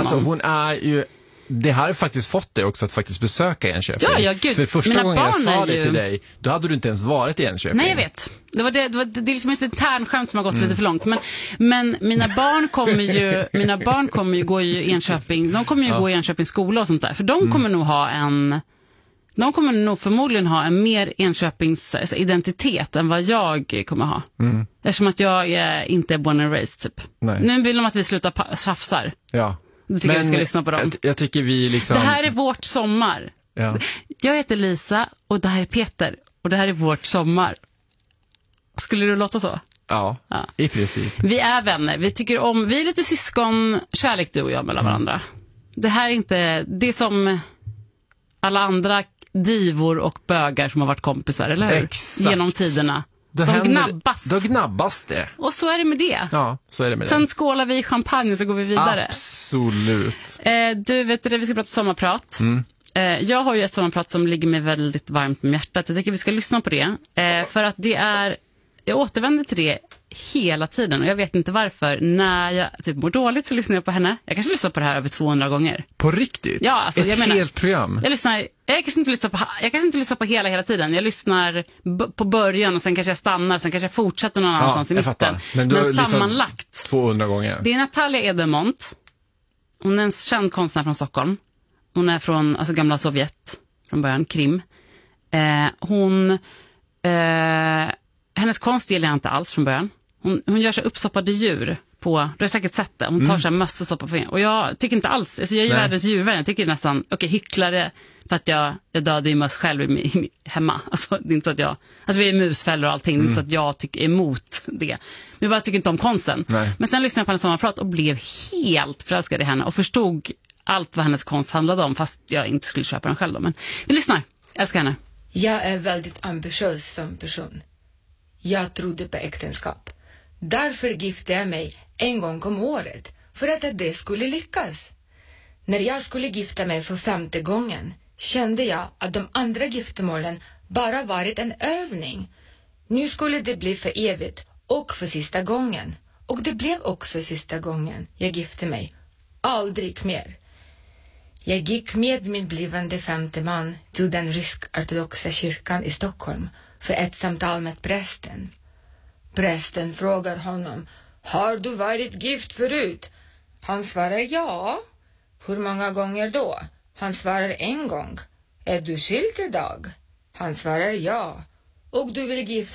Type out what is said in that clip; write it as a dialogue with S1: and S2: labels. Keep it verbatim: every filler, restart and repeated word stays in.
S1: Alltså hon är ju, det har faktiskt fått dig också att faktiskt besöka Enköping.
S2: Ja, ja, gud.
S1: För första
S2: Mina
S1: gången jag sa
S2: barn är
S1: det
S2: ju-
S1: till dig, då hade du inte ens varit i Enköping.
S2: Nej, jag vet. Det, var det, det, var, det är liksom ett internskämt som har gått lite för långt. Men, men mina barn kommer ju mina barn kommer ju gå i Enköping. De kommer ju
S1: Ja.
S2: gå i Enköpings skola och sånt där. För de kommer nog ha en De kommer nog förmodligen ha en mer Enköpings alltså, identitet än vad jag kommer ha.
S1: Mm.
S2: Eftersom att jag eh, inte är born and raised typ.
S1: Nej.
S2: Nu vill de att vi slutar pa- tjafsar.
S1: Ja.
S2: Jag tycker vi ska lyssna på dem.
S1: Jag, jag tycker vi liksom...
S2: Det här är vårt sommar.
S1: Ja.
S2: Jag heter Lisa och det här är Peter. Och det här är vårt sommar. Skulle det låta så?
S1: Ja,
S2: Ja.
S1: i princip.
S2: Vi är vänner. Vi tycker om, vi är lite syskon, kärlek du och jag mellan varandra. Det här är inte, det är som alla andra divor och bögar som har varit kompisar, eller hur?
S1: Exakt.
S2: Genom tiderna.
S1: Då
S2: De
S1: händer-
S2: gnabbas.
S1: Då gnabbas det.
S2: Och så är det med det.
S1: Ja, så är det med
S2: Sen
S1: det.
S2: skålar vi i champagne och så går vi vidare.
S1: Absolut.
S2: Eh, du vet det, vi ska prata sommarprat.
S1: Mm.
S2: Eh, jag har ju ett sommarprat som ligger mig väldigt varmt om hjärtat. Jag tycker vi ska lyssna på det. Eh, för att det är, jag återvänder till det hela tiden. Och jag vet inte varför. När jag typ mår dåligt så lyssnar jag på henne. Jag kanske lyssnar på det här över tvåhundra gånger.
S1: På riktigt?
S2: Ja, alltså,
S1: Ett
S2: jag menar-
S1: helt program?
S2: Jag lyssnar, jag kanske inte lyssnar på, jag kanske inte lyssnar på hela hela tiden. Jag lyssnar b- på början och sen kanske jag stannar. Sen kanske jag fortsätter någon annanstans i
S1: jag
S2: mitten.
S1: fattar. Men, du har liksom
S2: sammanlagt.
S1: tvåhundra gånger.
S2: Det är Natalia Edemont. Hon är en känd konstnär från Stockholm. Hon är från alltså gamla Sovjet, från början, Krim. Eh, hon, eh, hennes konst gillar jag inte alls från början. Hon, hon gör så uppstoppade djur på, du har säkert sett det. Hon tar
S1: Mm.
S2: så här möss och stoppar på. Och jag tycker inte alls, alltså jag är ju
S1: Nej.
S2: världens djurvän. Jag tycker nästan, okej, okay, hycklare för att jag, jag dödade ju möss själv i, i, i, hemma. Alltså det är inte så att jag, alltså vi är musfällor och allting, det är inte så att jag tycker emot det. Men jag bara tycker inte om konsten.
S1: Nej.
S2: Men sen lyssnade jag på hennes sommarprat och blev helt förälskad i henne och förstod allt vad hennes konst handlade om, fast jag inte skulle köpa den själv då. Men vi lyssnar, jag älskar henne.
S3: Jag är väldigt ambitiös som person. Jag trodde på äktenskap. Därför gifte jag mig en gång om året, för att det skulle lyckas. När jag skulle gifta mig för femte gången kände jag att de andra giftermålen bara varit en övning. Nu skulle det bli för evigt och för sista gången. Och det blev också sista gången jag gifte mig. Aldrig mer. Jag gick med min blivande femte man till den rysk-ortodoxa kyrkan i Stockholm för ett samtal med prästen. Prästen frågar honom: har du varit gift förut? Han svarar ja. Hur många gånger då? Han svarar en gång. Är du skild idag? Han svarar ja. Och du vill gifta